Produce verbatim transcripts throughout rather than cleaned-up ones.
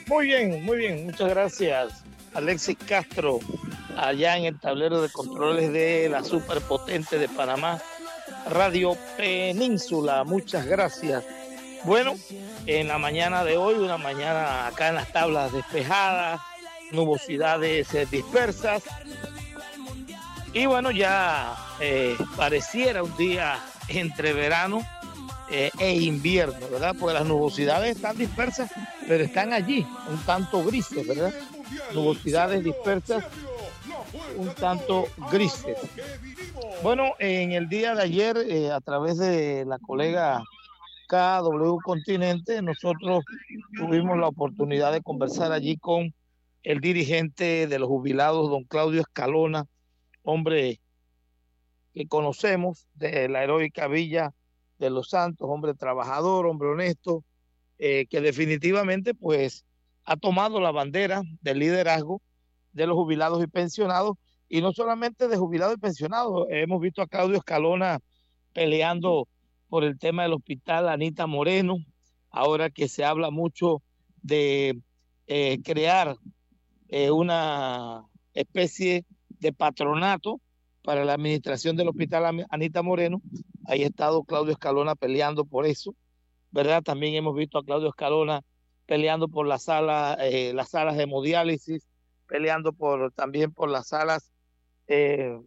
Muy bien, muy bien. Muchas gracias, Alexis Castro, allá en el tablero de controles de la superpotente de Panamá, Radio Península. Muchas gracias. Bueno, en la mañana de hoy, una mañana acá en las tablas despejadas, nubosidades eh, dispersas. Y bueno, ya eh, pareciera un día entre verano eh, e invierno, ¿verdad? Porque las nubosidades están dispersas, pero están allí, un tanto grises, ¿verdad? Nubosidades dispersas, un tanto grises. Bueno, en el día de ayer, eh, a través de la colega K W Continente, nosotros tuvimos la oportunidad de conversar allí con el dirigente de los jubilados, don Claudio Escalona, hombre que conocemos de la heroica Villa de Los Santos, hombre trabajador, hombre honesto, eh, que definitivamente pues ha tomado la bandera del liderazgo de los jubilados y pensionados, y no solamente de jubilados y pensionados. Hemos visto a Claudio Escalona peleando por el tema del hospital Anita Moreno, ahora que se habla mucho de eh, crear eh, una especie de patronato para la administración del hospital Anita Moreno. Ahí ha estado Claudio Escalona peleando por eso, ¿verdad? También hemos visto a Claudio Escalona peleando por la sala, eh, las salas de hemodiálisis, peleando por, también por las salas eh,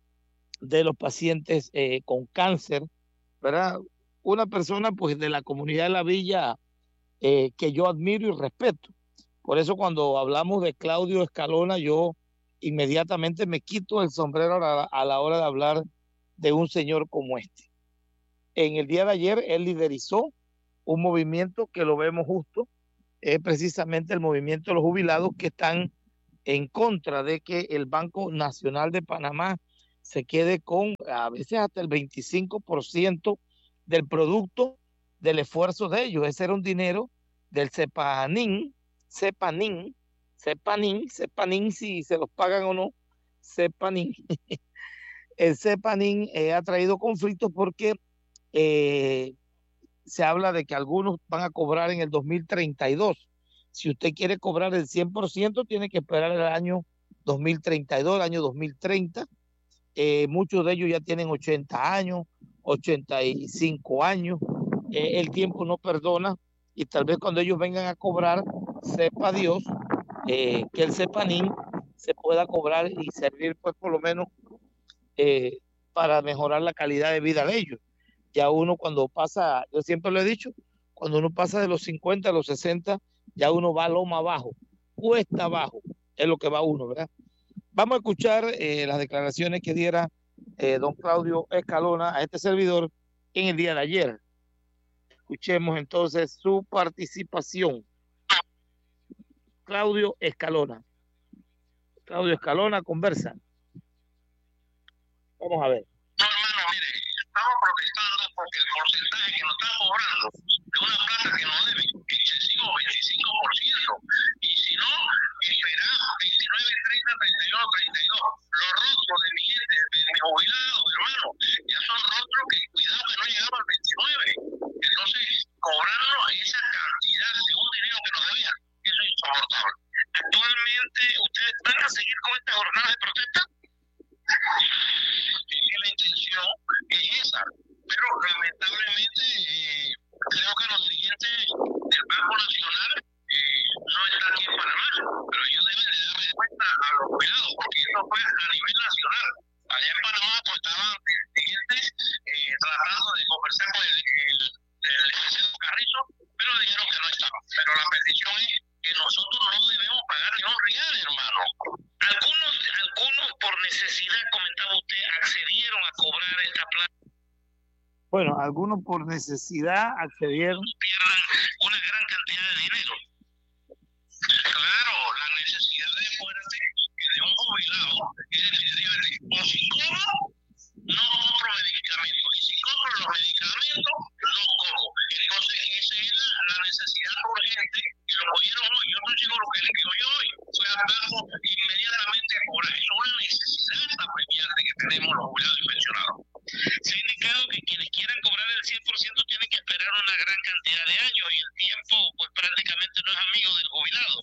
de los pacientes eh, con cáncer, ¿verdad? Una persona pues de la comunidad de la villa eh, que yo admiro y respeto. Por eso cuando hablamos de Claudio Escalona, yo inmediatamente me quito el sombrero a la, a la hora de hablar de un señor como este. En el día de ayer él liderizó un movimiento que lo vemos justo, es precisamente el movimiento de los jubilados que están en contra de que el Banco Nacional de Panamá se quede con a veces hasta el veinticinco por ciento del producto del esfuerzo de ellos. Ese era un dinero del CEPANIN, CEPANIN, CEPANIN, CEPANIN, si se los pagan o no, CEPANIN. El CEPANIN eh, ha traído conflictos porque eh, se habla de que algunos van a cobrar en el dos mil treinta y dos. Si usted quiere cobrar el cien por ciento, tiene que esperar el año dos mil treinta y dos, el año dos mil treinta. Eh, muchos de ellos ya tienen ochenta años, ochenta y cinco años. Eh, el tiempo no perdona, y tal vez cuando ellos vengan a cobrar, sepa Dios eh, que el CEPANIN se pueda cobrar y servir pues por lo menos eh, para mejorar la calidad de vida de ellos. Ya uno cuando pasa, yo siempre lo he dicho, cuando uno pasa de los cincuenta a los sesenta, ya uno va a loma abajo, cuesta abajo, es lo que va uno, ¿verdad? Vamos a escuchar eh, las declaraciones que diera eh, don Claudio Escalona a este servidor en el día de ayer. Escuchemos entonces su participación. Claudio Escalona. Claudio Escalona conversa. Vamos a ver. No, hermano, mire, estamos protestando porque el porcentaje que nos están cobrando de una plata que nos debe es excesivo, veinticinco por ciento. Y si no, esperar veintinueve, treinta, treinta y uno, treinta y dos. Los rostros de mi gente, de mis jubilados, hermano, ya son rostros que cuidado que no llegamos al veintinueve. Entonces, cobrarnos esa cantidad de un dinero que nos debían, eso es insoportable. Actualmente, ¿ustedes van a seguir con esta jornada de protesta? Sí, la intención es esa, pero lamentablemente eh, creo que los dirigentes del Banco Nacional eh, no están aquí en Panamá, pero ellos deben de dar respuesta a los jubilados, porque eso fue a nivel nacional. Allá en Panamá pues estaban dirigentes eh, tratando de conversar con el, el, el licenciado Carrizo, pero dijeron que no estaba. Pero la petición es que nosotros no debemos pagar ni un real, hermano. Algunos, algunos por necesidad, comentaba usted, accedieron a cobrar esta plata. Bueno, algunos por necesidad accedieron. Pierdan una gran cantidad de dinero. Claro, la necesidad de acuérdate que de un jubilado es definitivamente, o si como, no compro medicamentos, y si compro los medicamentos, no como. Entonces, esa es la, la necesidad urgente que lo cogieron hoy. Yo estoy seguro que el que oyó hoy fue al banco inmediatamente a cobrar. Es una necesidad apremiante que tenemos los jubilados y pensionados. Se ha indicado que quienes quieran cobrar el cien por ciento tienen que esperar una gran cantidad de años, y el tiempo pues prácticamente no es amigo del jubilado.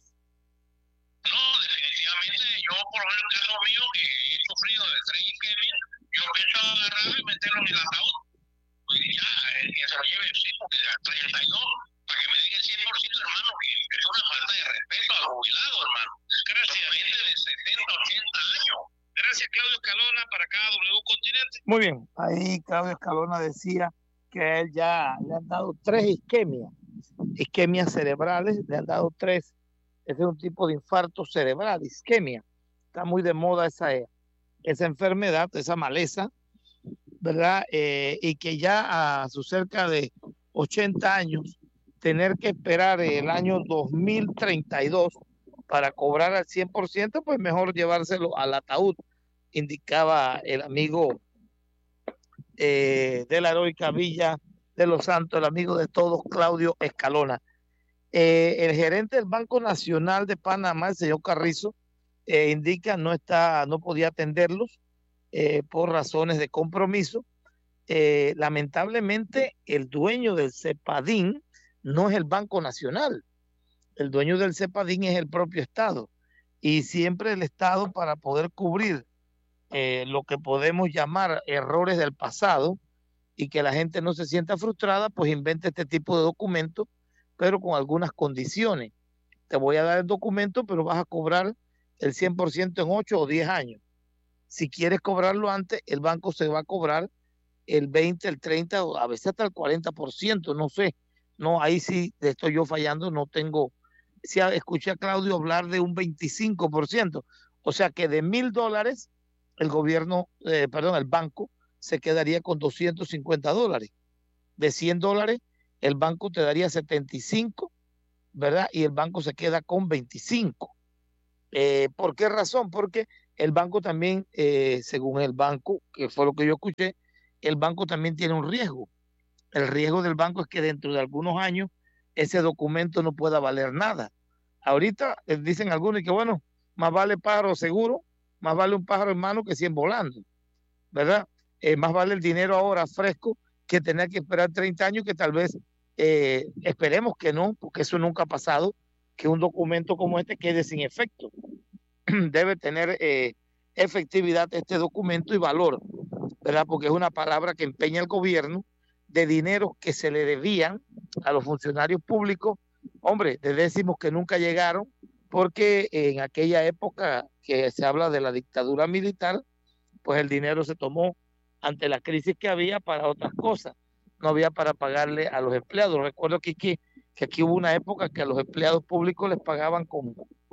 sufrido de tres isquemias, yo pienso agarrarlo y meterlo en el ataúd. Pues ya, eh, que se lo lleve, sí, porque a treinta y dos, para que me den el cien por ciento, hermano, que es una falta de respeto al jubilado, hermano. Gracias, gente de setenta, ochenta años. Gracias, Claudio Escalona, para cada W Continente. Muy bien, ahí Claudio Escalona decía que a él ya le han dado tres isquemias, isquemias cerebrales, le han dado tres. Ese es un tipo de infarto cerebral, isquemia. Está muy de moda esa, esa enfermedad, esa maleza, ¿verdad? Eh, y que ya a sus cerca de ochenta años, tener que esperar el año dos mil treinta y dos para cobrar al cien por ciento, pues mejor llevárselo al ataúd, indicaba el amigo eh, de la heroica Villa de los Santos, el amigo de todos, Claudio Escalona. Eh, el gerente del Banco Nacional de Panamá, el señor Carrizo, eh, indica no está, no podía atenderlos eh, por razones de compromiso. Eh, lamentablemente, el dueño del CEPADIN no es el Banco Nacional. El dueño del CEPADIN es el propio Estado. Y siempre el Estado, para poder cubrir eh, lo que podemos llamar errores del pasado y que la gente no se sienta frustrada, pues inventa este tipo de documentos, pero con algunas condiciones. Te voy a dar el documento, pero vas a cobrar el cien por ciento en ocho o diez años. Si quieres cobrarlo antes, el banco se va a cobrar el veinte, el treinta, o a veces hasta el cuarenta por ciento, no sé. No, ahí sí estoy yo fallando, no tengo. Si escuché a Claudio hablar de un veinticinco por ciento, o sea que de mil dólares, el gobierno, eh, perdón, el banco se quedaría con doscientos cincuenta dólares. De cien dólares, el banco te daría setenta y cinco, ¿verdad? Y el banco se queda con veinticinco. Eh, ¿Por qué razón? Porque el banco también, eh, según el banco, que fue lo que yo escuché, el banco también tiene un riesgo. El riesgo del banco es que dentro de algunos años ese documento no pueda valer nada. Ahorita eh, dicen algunos que, bueno, más vale pájaro seguro, más vale un pájaro en mano que cien volando, ¿verdad? Eh, más vale el dinero ahora fresco que tener que esperar treinta años, que tal vez eh, esperemos que no, porque eso nunca ha pasado, que un documento como este quede sin efecto. Debe tener eh, efectividad este documento y valor, ¿verdad? Porque es una palabra que empeña el gobierno de dinero que se le debían a los funcionarios públicos, hombre, de décimos que nunca llegaron, porque en aquella época que se habla de la dictadura militar, pues el dinero se tomó ante la crisis que había para otras cosas, no había para pagarle a los empleados. Recuerdo que aquí, que aquí hubo una época que a los empleados públicos les pagaban con,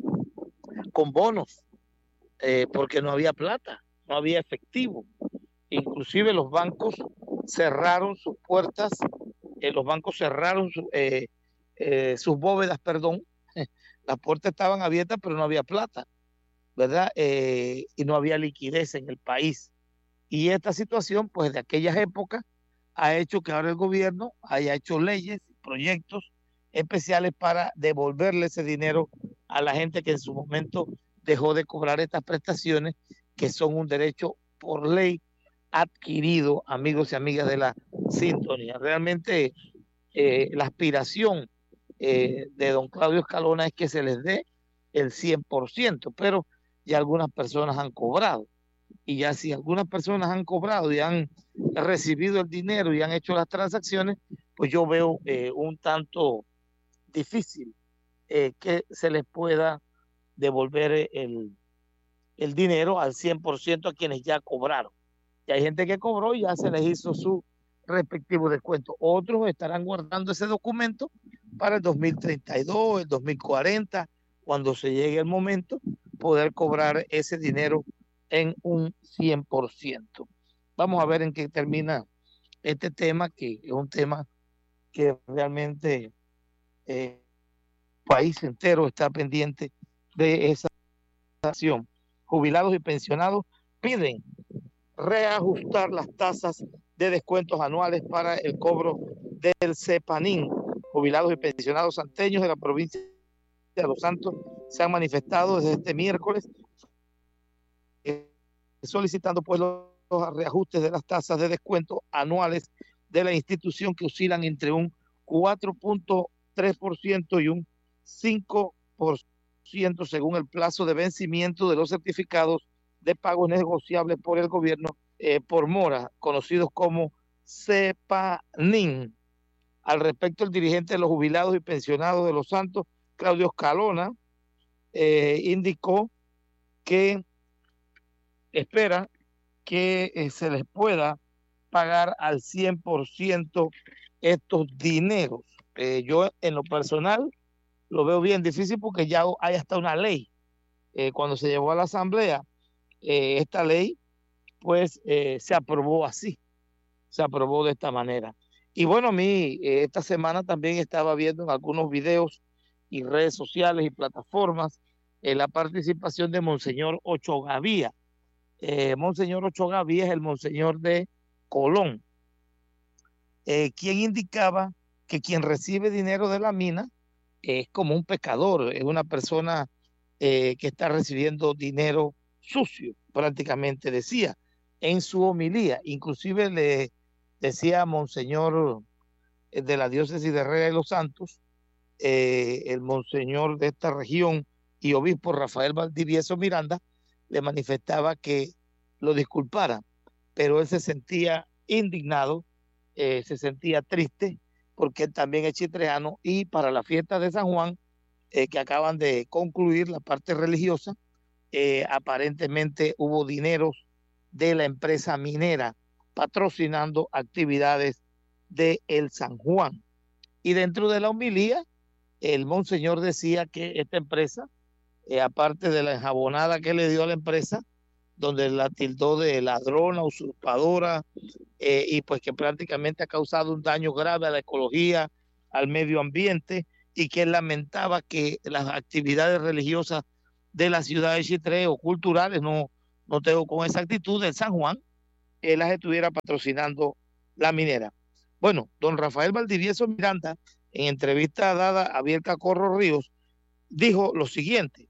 con bonos, eh, porque no había plata, no había efectivo. Inclusive los bancos cerraron sus puertas, eh, los bancos cerraron su, eh, eh, sus bóvedas, perdón, las puertas estaban abiertas pero no había plata, ¿verdad? Eh, y no había liquidez en el país. Y esta situación, pues de aquellas épocas, ha hecho que ahora el gobierno haya hecho leyes, proyectos especiales para devolverle ese dinero a la gente que en su momento dejó de cobrar estas prestaciones, que son un derecho por ley adquirido, amigos y amigas de la sintonía. Realmente eh, la aspiración eh, de don Claudio Escalona es que se les dé el cien por ciento, pero ya algunas personas han cobrado. Y ya si algunas personas han cobrado y han recibido el dinero y han hecho las transacciones, pues yo veo eh, un tanto difícil eh, que se les pueda devolver el, el dinero al cien por ciento a quienes ya cobraron. Y hay gente que cobró y ya se les hizo su respectivo descuento. Otros estarán guardando ese documento para el dos mil treinta y dos, el dos mil cuarenta, cuando se llegue el momento, poder cobrar ese dinero en un cien por ciento. Vamos a ver en qué termina este tema, que es un tema que realmente eh, el país entero está pendiente de esa acción. Jubilados y pensionados piden reajustar las tasas de descuentos anuales para el cobro del CEPADIN. Jubilados y pensionados santeños de la provincia de Los Santos se han manifestado desde este miércoles eh, solicitando pues los, los reajustes de las tasas de descuento anuales de la institución, que oscilan entre un cuatro punto tres por ciento y un cinco por ciento según el plazo de vencimiento de los certificados de pagos negociables por el gobierno eh, por mora, conocidos como CEPANIN. Al respecto, el dirigente de los jubilados y pensionados de Los Santos, Claudio Escalona, eh, indicó que espera que eh, se les pueda pagar al cien por ciento estos dineros. Eh, yo en lo personal lo veo bien difícil porque ya hay hasta una ley. Eh, cuando se llevó a la asamblea, eh, esta ley pues eh, se aprobó así, se aprobó de esta manera. Y bueno, a mí eh, esta semana también estaba viendo en algunos videos y redes sociales y plataformas eh, la participación de Monseñor Ocho Gavía. Eh, Monseñor Ocho Gavía es el Monseñor de Colón, eh, quien indicaba que quien recibe dinero de la mina es como un pecador, es una persona eh, que está recibiendo dinero sucio, prácticamente decía en su homilía. Inclusive le decía a Monseñor de la diócesis de Herrera de los Santos, eh, el Monseñor de esta región y obispo Rafael Valdivieso Miranda, le manifestaba que lo disculpara, pero él se sentía indignado, eh, se sentía triste, porque él también es chitreano y para la fiesta de San Juan, eh, que acaban de concluir la parte religiosa, eh, aparentemente hubo dineros de la empresa minera patrocinando actividades de el San Juan. Y dentro de la homilía, el monseñor decía que esta empresa, eh, aparte de la enjabonada que le dio a la empresa, donde la tildó de ladrona, usurpadora, eh, y pues que prácticamente ha causado un daño grave a la ecología, al medio ambiente, y que él lamentaba que las actividades religiosas de la ciudad de Chitré o culturales, no, no tengo con esa actitud del San Juan, él las estuviera patrocinando la minera. Bueno, don Rafael Valdivieso Miranda, en entrevista dada a Bielka Corro Ríos, dijo lo siguiente: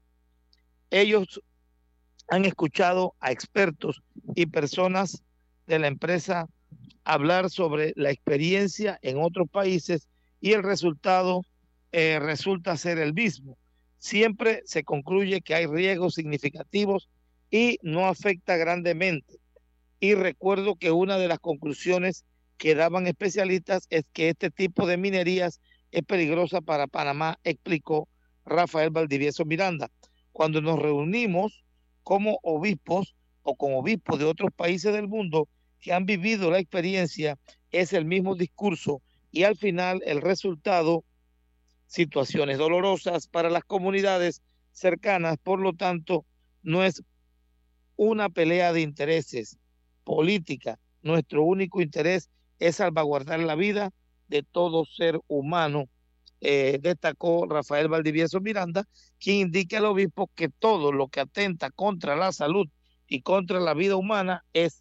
ellos han escuchado a expertos y personas de la empresa hablar sobre la experiencia en otros países y el resultado eh, resulta ser el mismo. Siempre se concluye que hay riesgos significativos y no afecta grandemente. Y recuerdo que una de las conclusiones que daban especialistas es que este tipo de minerías es peligrosa para Panamá, explicó Rafael Valdivieso Miranda. Cuando nos reunimos como obispos o con obispos de otros países del mundo que han vivido la experiencia, es el mismo discurso y al final el resultado, situaciones dolorosas para las comunidades cercanas. Por lo tanto, no es una pelea de intereses política. Nuestro único interés es salvaguardar la vida de todo ser humano, eh, destacó Rafael Valdivieso Miranda, quien indica al obispo que todo lo que atenta contra la salud y contra la vida humana es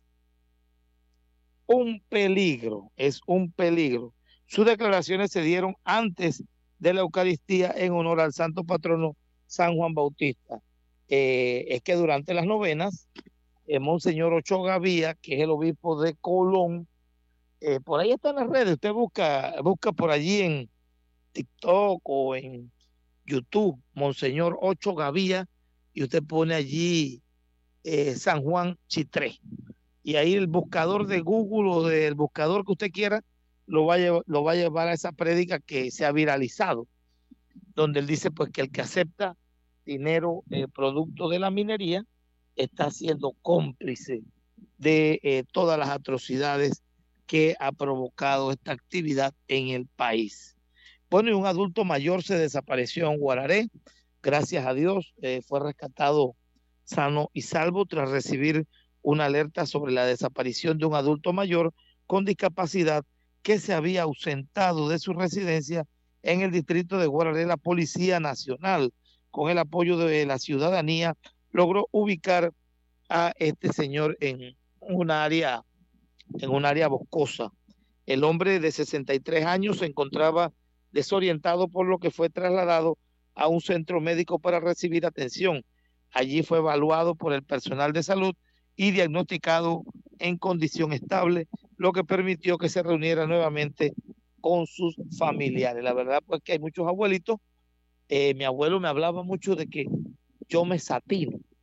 un peligro, es un peligro. Sus declaraciones se dieron antes de la Eucaristía en honor al santo patrono San Juan Bautista. Eh, es que durante las novenas, eh, Monseñor Ocho Gavía, que es el obispo de Colón, eh, por ahí están las redes, usted busca, busca por allí en TikTok o en YouTube, Monseñor Ocho Gavía, y usted pone allí eh, San Juan Chitré. Y ahí el buscador de Google o del buscador que usted quiera lo va a llevar, lo va a, llevar a esa prédica que se ha viralizado, donde él dice pues que el que acepta dinero eh, producto de la minería está siendo cómplice de eh, todas las atrocidades que ha provocado esta actividad en el país. Bueno, y un adulto mayor se desapareció en Guararé. Gracias a Dios eh, fue rescatado sano y salvo tras recibir una alerta sobre la desaparición de un adulto mayor con discapacidad que se había ausentado de su residencia en el distrito de Guararé. La Policía Nacional, con el apoyo de la ciudadanía, logró ubicar a este señor en un área, en un área boscosa. El hombre de sesenta y tres años se encontraba desorientado, por lo que fue trasladado a un centro médico para recibir atención. Allí fue evaluado por el personal de salud y diagnosticado en condición estable, lo que permitió que se reuniera nuevamente con sus familiares. La verdad pues que hay muchos abuelitos. Eh, mi abuelo me hablaba mucho de que yo me satino.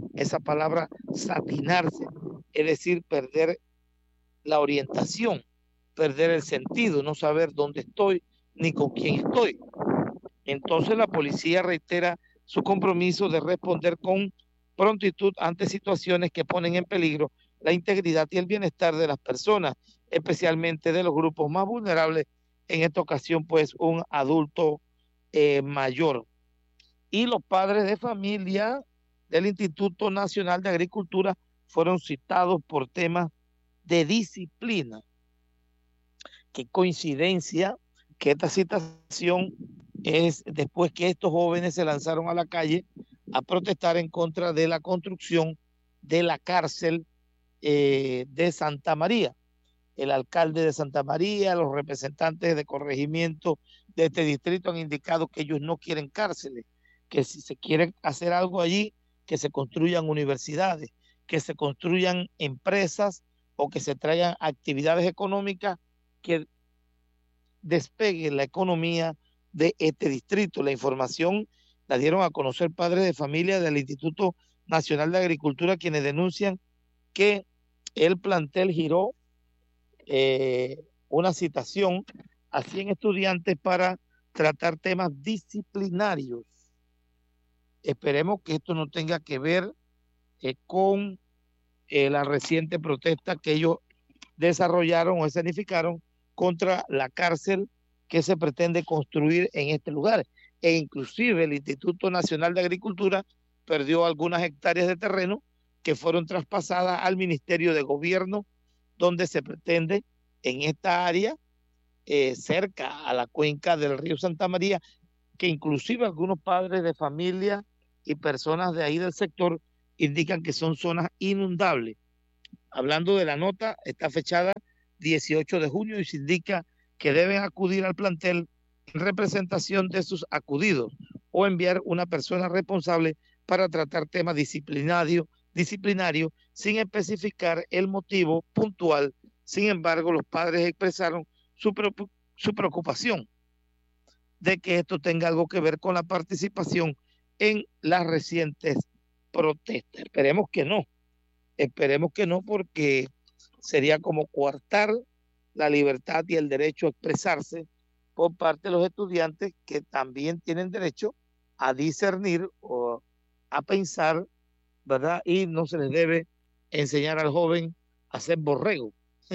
esa palabra satinarse, es decir, perder la orientación, perder el sentido, no saber dónde estoy ni con quién estoy. Entonces la policía reitera su compromiso de responder con prontitud ante situaciones que ponen en peligro la integridad y el bienestar de las personas, especialmente de los grupos más vulnerables, en esta ocasión pues un adulto eh, mayor. Y los padres de familia del Instituto Nacional de Agricultura fueron citados por temas de disciplina. Qué coincidencia que esta citación es después que estos jóvenes se lanzaron a la calle a protestar en contra de la construcción de la cárcel eh, de Santa María. El alcalde de Santa María, los representantes de corregimiento de este distrito han indicado que ellos no quieren cárceles, que si se quiere hacer algo allí, que se construyan universidades, que se construyan empresas o que se traigan actividades económicas que despeguen la economía de este distrito. La información la dieron a conocer padres de familia del Instituto Nacional de Agricultura, quienes denuncian que el plantel giró eh, una citación a cien estudiantes para tratar temas disciplinarios. Esperemos que esto no tenga que ver eh, con eh, la reciente protesta que ellos desarrollaron o escenificaron contra la cárcel que se pretende construir en este lugar. E inclusive el Instituto Nacional de Agricultura perdió algunas hectáreas de terreno que fueron traspasadas al Ministerio de Gobierno, donde se pretende en esta área, eh, cerca a la cuenca del río Santa María, que inclusive algunos padres de familia y personas de ahí del sector indican que son zonas inundables. Hablando de la nota, está fechada dieciocho de junio y se indica que deben acudir al plantel en representación de sus acudidos o enviar una persona responsable para tratar temas disciplinarios disciplinario sin especificar el motivo puntual. Sin embargo, los padres expresaron su, su preocupación de que esto tenga algo que ver con la participación en las recientes protestas. Esperemos que no, esperemos que no, porque sería como coartar la libertad y el derecho a expresarse por parte de los estudiantes, que también tienen derecho a discernir o a pensar, ¿verdad? Y no se les debe enseñar al joven a ser borrego.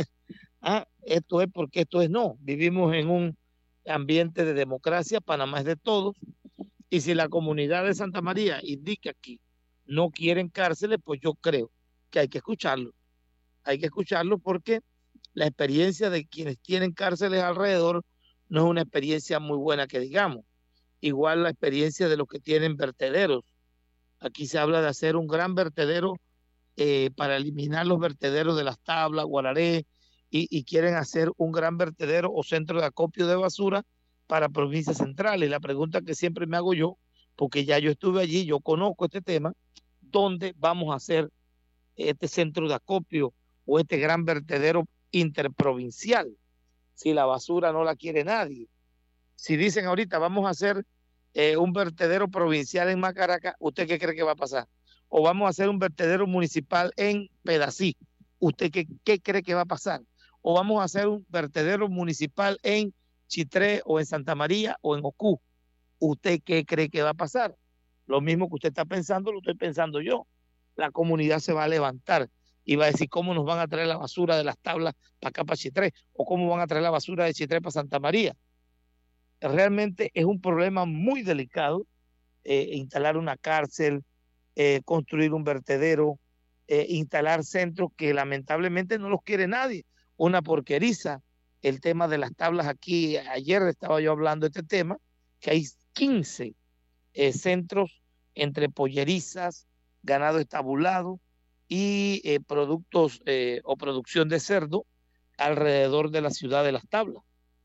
Ah, esto es porque esto es no. Vivimos en un ambiente de democracia, Panamá es de todos, y si la comunidad de Santa María indica que no quieren cárceles, pues yo creo que hay que escucharlo. Hay que escucharlo porque la experiencia de quienes tienen cárceles alrededor no es una experiencia muy buena que digamos. Igual la experiencia de los que tienen vertederos. Aquí se habla de hacer un gran vertedero eh, para eliminar los vertederos de las tablas, Guararé, y, y quieren hacer un gran vertedero o centro de acopio de basura para provincias centrales. La pregunta que siempre me hago yo, porque ya yo estuve allí, yo conozco este tema, ¿dónde vamos a hacer este centro de acopio o este gran vertedero interprovincial? Si la basura no la quiere nadie. Si dicen ahorita vamos a hacer eh, un vertedero provincial en Macaraca, ¿usted qué cree que va a pasar? O vamos a hacer un vertedero municipal en Pedací, ¿usted qué, qué cree que va a pasar? O vamos a hacer un vertedero municipal en Chitré o en Santa María o en Ocú, ¿usted qué cree que va a pasar? Lo mismo que usted está pensando, lo estoy pensando yo. La comunidad se va a levantar y va a decir cómo nos van a traer la basura de las tablas para acá, para Chitré, o cómo van a traer la basura de Chitré para Santa María. Realmente es un problema muy delicado eh, instalar una cárcel, eh, construir un vertedero, eh, instalar centros que lamentablemente no los quiere nadie. Una porqueriza, el tema de las tablas aquí, ayer estaba yo hablando de este tema, que hay quince eh, centros entre pollerizas, ganado estabulado y eh, productos eh, o producción de cerdo alrededor de la ciudad de las tablas.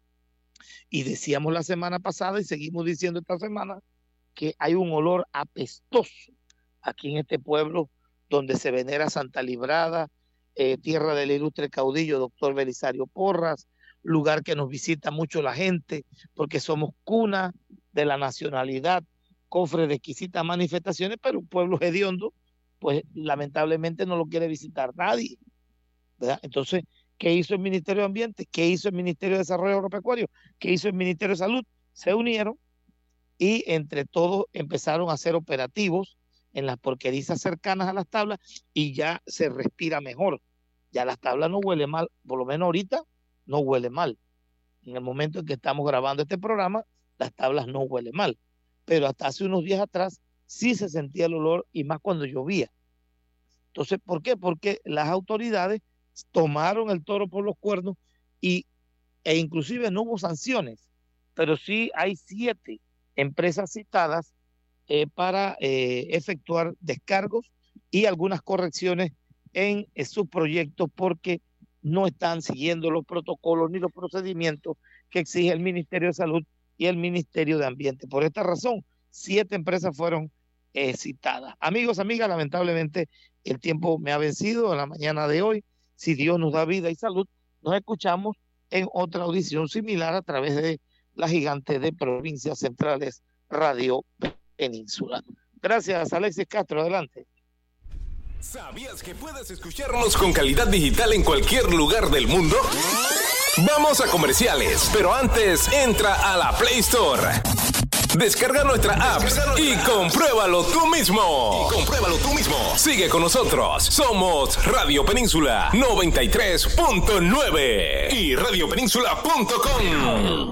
Y decíamos la semana pasada y seguimos diciendo esta semana que hay un olor apestoso aquí en este pueblo donde se venera Santa Librada, eh, tierra del ilustre caudillo doctor Belisario Porras, lugar que nos visita mucho la gente porque somos cuna de la nacionalidad, cofre de exquisitas manifestaciones, pero un pueblo hediondo pues lamentablemente no lo quiere visitar nadie, ¿verdad? Entonces, ¿qué hizo el Ministerio de Ambiente? ¿Qué hizo el Ministerio de Desarrollo Agropecuario? ¿Qué hizo el Ministerio de Salud? Se unieron y entre todos empezaron a hacer operativos en las porquerizas cercanas a las tablas y ya se respira mejor. Ya las tablas no huele mal, por lo menos ahorita no huele mal. En el momento en que estamos grabando este programa, las tablas no huelen mal. Pero hasta hace unos días atrás sí se sentía el olor y más cuando llovía. Entonces, ¿por qué? Porque las autoridades tomaron el toro por los cuernos y, e inclusive no hubo sanciones, pero sí hay siete empresas citadas eh, para eh, efectuar descargos y algunas correcciones en eh, sus proyectos porque no están siguiendo los protocolos ni los procedimientos que exige el Ministerio de Salud y el Ministerio de Ambiente. Por esta razón, siete empresas fueron eh, citadas. Amigos, amigas, lamentablemente el tiempo me ha vencido en la mañana de hoy. Si Dios nos da vida y salud, nos escuchamos en otra audición similar a través de la gigante de Provincias Centrales, Radio Península. Gracias, Alexis Castro. Adelante. ¿Sabías que puedes escucharnos con calidad digital en cualquier lugar del mundo? Vamos a comerciales, pero antes entra a la Play Store. Descarga nuestra app y compruébalo tú mismo. Y compruébalo tú mismo. Sigue con nosotros. Somos Radio Península noventa y tres punto nueve y radio península punto com.